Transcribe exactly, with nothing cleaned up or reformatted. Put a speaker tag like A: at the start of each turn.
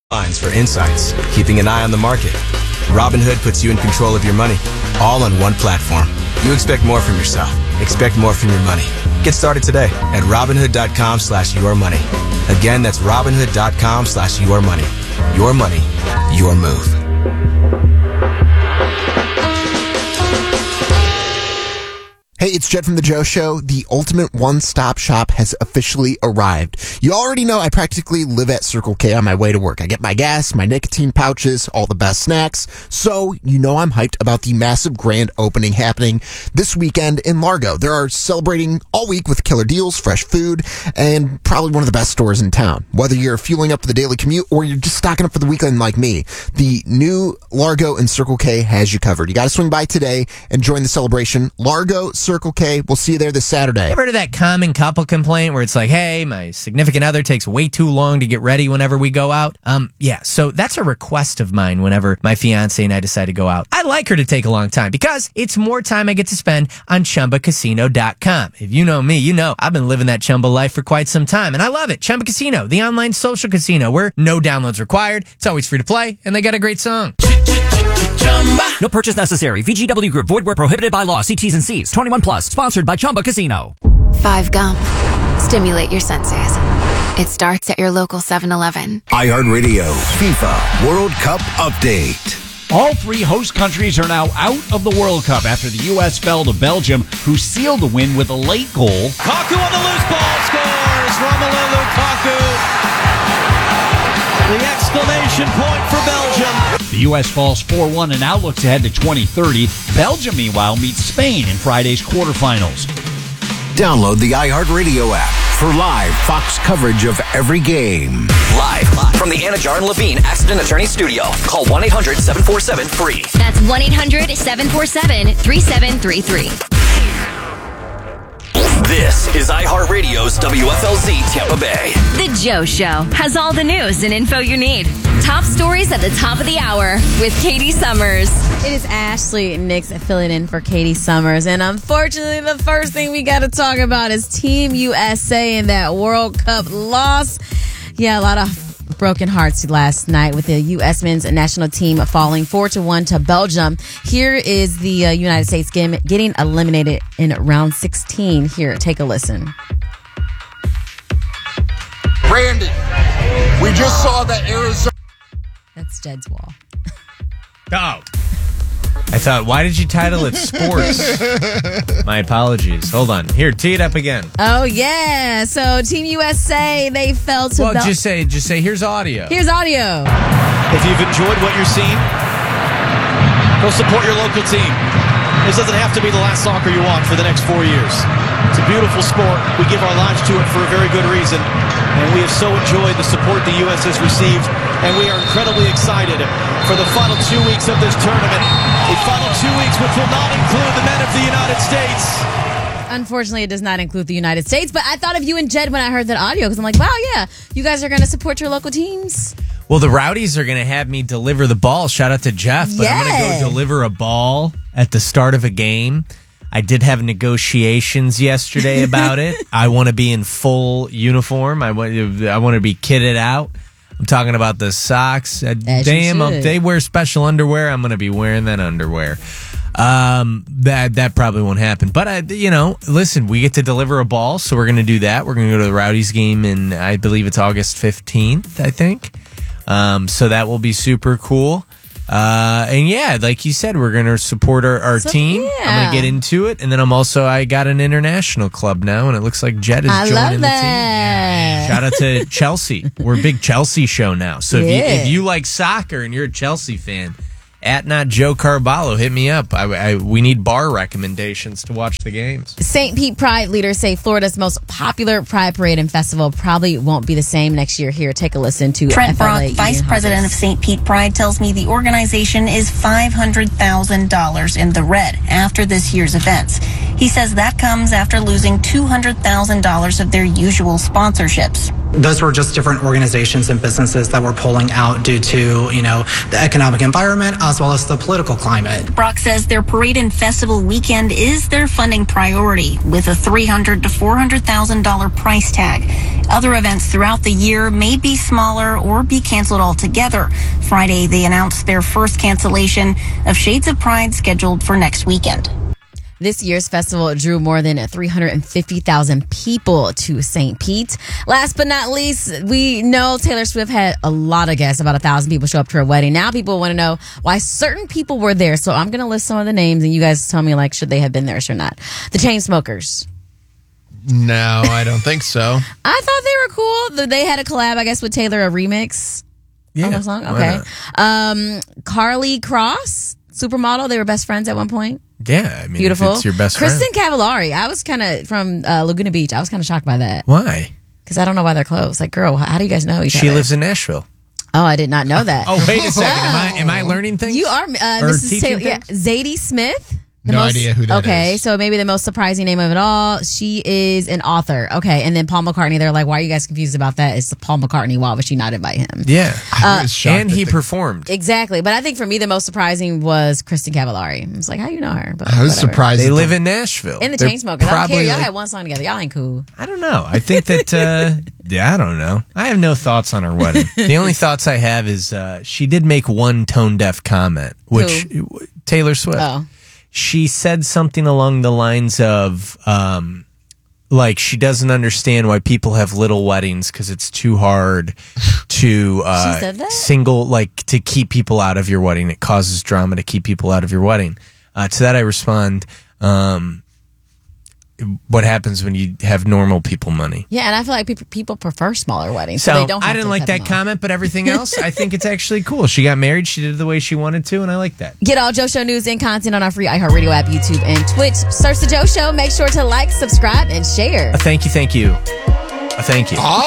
A: Lines for insights, keeping an eye on the market. Robinhood puts you in control of your money, all on one platform. You expect more from yourself. Expect more from your money. Get started today at Robinhood.com slash your money. Again, that's Robinhood.com slash your money. Your money, your move.
B: Hey, it's Jed from The Joe Show. The ultimate one-stop shop has officially arrived. You already know I practically live at Circle K on my way to work. I get my gas, my nicotine pouches, all the best snacks. So, you know I'm hyped about the massive grand opening happening this weekend in Largo. They are celebrating all week with killer deals, fresh food, and probably one of the best stores in town. Whether you're fueling up for the daily commute or you're just stocking up for the weekend like me, the new Largo and Circle K has you covered. You got to swing by today and join the celebration. Largo, Circle K. We'll see you there this Saturday.
C: Ever heard of that common couple complaint where it's like, hey, my significant other takes way too long to get ready whenever we go out? Um, yeah, so that's a request of mine whenever my fiance and I decide to go out. I like her to take a long time because it's more time I get to spend on Chumba Casino dot com. If you know me, you know I've been living that Chumba life for quite some time, and I love it. Chumba Casino, the online social casino where no downloads required, it's always free to play, and they got a great song.
D: No purchase necessary. V G W Group. Void where prohibited by law. See T's and C's. twenty-one plus. Sponsored by Chumba Casino.
E: Five Gum. Stimulate your senses. It starts at your local seven eleven.
F: iHeartRadio FIFA World Cup Update.
G: All three host countries are now out of the World Cup after the U S fell to Belgium, who sealed the win with a late goal.
H: Lukaku on the loose ball scores. Romelu Lukaku. The exclamation point for Belgium.
G: The U S falls four one and now looks ahead to twenty thirty. Belgium, meanwhile, meets Spain in Friday's quarterfinals.
F: Download the iHeartRadio app for live Fox coverage of every game.
D: Live from the Anajar and Levine Accident Attorney Studio. Call one eight hundred seven four seven free.
I: That's one eight hundred seven four seven three seven three three.
D: This is iHeartRadio's W F L Z Tampa Bay.
I: The Joe Show has all the news and info you need. Top stories at the top of the hour with Katie Summers.
J: It is Ashley Nix filling in for Katie Summers. And unfortunately, the first thing we got to talk about is Team U S A and that World Cup loss. Yeah, a lot of broken hearts last night with the U S men's national team falling four to one to Belgium. Here is the uh, United States game getting eliminated in round sixteen. Here, take a listen.
K: Brandon, we just saw that Arizona.
J: That's Jed's wall.
C: Oh. I thought, why did you title it sports? My apologies. Hold on. Here, tee it up again.
J: Oh, yeah. So, Team U S A, they fell to
C: Well,
J: Bel-
C: just say, just say, here's audio.
J: Here's audio.
H: If you've enjoyed what you're seeing, go support your local team. This doesn't have to be the last soccer you watch for the next four years. It's a beautiful sport. We give our lives to it for a very good reason. And we have so enjoyed the support the U S has received. And we are incredibly excited for the final two weeks of this tournament. The final two weeks which will not include the men of the United States.
J: Unfortunately, it does not include the United States. But I thought of you and Jed when I heard that audio because I'm like, wow, yeah, you guys are going to support your local teams.
C: Well, the Rowdies are going to have me deliver the ball. Shout out to Jeff. But
J: Yeah.
C: I'm going to go deliver a ball at the start of a game. I did have negotiations yesterday about it. I want to be in full uniform. I want, I want to be kitted out. I'm talking about the socks. Uh,
J: As you
C: damn, if
J: should.
C: they wear special underwear, I'm going to be wearing that underwear. Um, that that probably won't happen. But, I, you know, listen, we get to deliver a ball, so we're going to do that. We're going to go to the Rowdies game, in, I believe it's August fifteenth, I think. Um, so that will be super cool. Uh, and yeah, like you said, we're going to support our, our
J: So,
C: team.
J: yeah.
C: I'm going to get into it. And then I'm also, I got an international club now, and it looks like Jed is
J: I
C: joining
J: love
C: the team.
J: that.
C: Shout out to Chelsea. We're a big Chelsea show now. So if, you,
J: Yeah.
C: if you like soccer and you're a Chelsea fan, at not Joe Carballo, hit me up. I, I, we need bar recommendations to watch the games.
J: Saint Pete Pride leaders say Florida's most popular Pride Parade and Festival probably won't be the same next year. Here, take a listen to
L: Trent
J: F L A
L: Brock, Vice
J: Union
L: President of
J: Harvest.
L: Saint Pete Pride, tells me the organization is five hundred thousand dollars in the red after this year's events. He says that comes after losing two hundred thousand dollars of their usual sponsorships.
M: Those were just different organizations and businesses that were pulling out due to, you know, the economic environment. as well as the political climate.
L: Brock says their parade and festival weekend is their funding priority, with a three hundred thousand to four hundred thousand dollars price tag. Other events throughout the year may be smaller or be canceled altogether. Friday, they announced their first cancellation of Shades of Pride scheduled for next weekend.
J: This year's festival drew more than three hundred fifty thousand people to Saint Pete. Last but not least, we know Taylor Swift had a lot of guests, about a thousand people show up to her wedding. Now people want to know why certain people were there. So I'm going to list some of the names and you guys tell me, like, should they have been there or not? The Chainsmokers.
N: No, I don't think so.
J: I thought they were cool. They had a collab, I guess, with Taylor, a remix.
C: Yeah.
J: On the song? Okay. Um, Carly Cross, supermodel. They were best friends at one point.
C: Yeah, I mean,
J: beautiful.
C: If it's your best
J: Kristen
C: friend.
J: Cavallari. I was kind of from uh, Laguna Beach. I was kind of shocked by that.
C: Why?
J: Because I don't know why they're close. Like, girl, how do you guys know each
C: She
J: other?
C: lives in Nashville.
J: Oh, I did not know that.
C: Oh, wait a second. Am I am I learning things?
J: You are, uh,
C: Or
J: Missus
C: teaching
J: Taylor. Yeah, Zadie Smith. The
N: No
J: most-
N: idea who that
J: okay,
N: is.
J: so maybe the most surprising name of it all. She is an author. Okay, and then Paul McCartney. They're like, why are you guys confused about that? It's Paul McCartney. Why would she not invite him?
C: Yeah.
J: Uh,
C: and he performed.
J: Exactly, but I think for me the most surprising was Kristen Cavallari. I was like, how you know her? But
C: I was
J: whatever.
C: surprised. They live in Nashville.
J: In the
C: They're
J: Chainsmokers. I don't care.
C: probably
J: Y'all
C: like-
J: had one song together. Y'all ain't cool.
C: I don't know. I think that, uh, yeah, I don't know. I have no thoughts on her wedding. The only thoughts I have is uh, she did make one tone deaf comment, which Taylor Swift.
J: Oh.
C: She said something along the lines of, um, like, she doesn't understand why people have little weddings because it's too hard to uh,
J: She said that?
C: single, like, to keep people out of your wedding. It causes drama to keep people out of your wedding. Uh, to that, I respond, um, what happens when you have normal people money?
J: Yeah, and I feel like people people prefer smaller weddings, so,
C: So
J: they don't. Have
C: I didn't
J: to
C: like
J: cut
C: that
J: them off.
C: comment, but everything else, I think it's actually cool. She got married. She did it the way she wanted to, and I like that.
J: Get all Joe Show news and content on our free iHeartRadio app, YouTube, and Twitch. Search the Joe Show. Make sure to like, subscribe, and share.
C: A thank you, thank you. A thank you.